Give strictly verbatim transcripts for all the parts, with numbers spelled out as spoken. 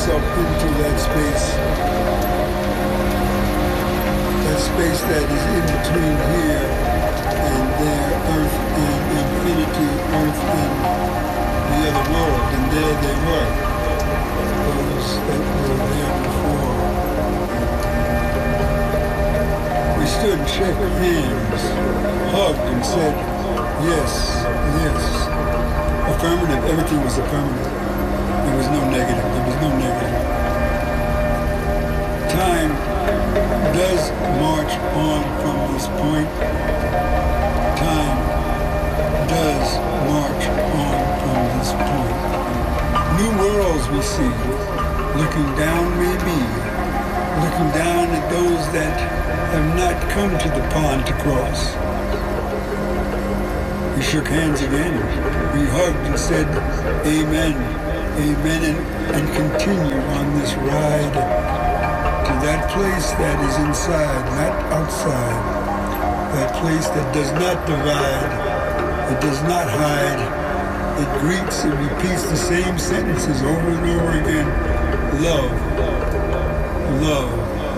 yourself into that space, that space that is in between here and there, earth and infinity, earth and the other world, and there they were, those that were there before. We stood and shook hands, hugged and said, yes, yes, affirmative, everything was affirmative. There was no negative, there was no negative. Time does march on from this point. Time does march on from this point. New worlds we see, looking down maybe, looking down at those that have not come to the pond to cross. We shook hands again, we hugged and said, amen, amen, and, and continue on this ride to that place that is inside, not outside, that place that does not divide, it does not hide, it greets and repeats the same sentences over and over again. Love, love.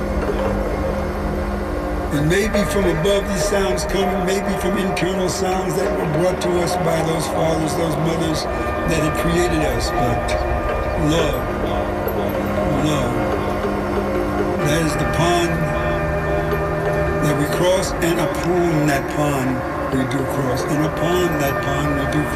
And maybe from above these sounds come, maybe from internal sounds that were brought to us by those fathers, those mothers that had created us. But love, love. That is the pond that we cross, and upon that pond we do cross. And upon that pond we do